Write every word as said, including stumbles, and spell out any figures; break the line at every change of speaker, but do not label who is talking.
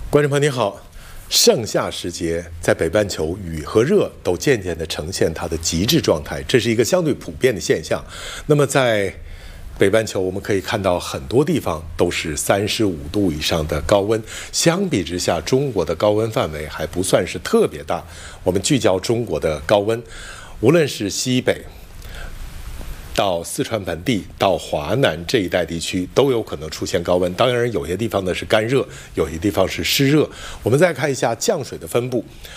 观众朋友您好，盛夏时节，在北半球雨和热都渐渐地呈现它的极致状态，这是一个相对普遍的现象。那么在北半球，我们可以看到很多地方都是三十五度以上的高温，相比之下，中国的高温范围还不算是特别大。我们聚焦中国的高温，无论是西北到四川盆地到华南这一带地区都有可能出现高温，当然有些地方呢是干热，有些地方是湿热。我们再看一下降水的分布，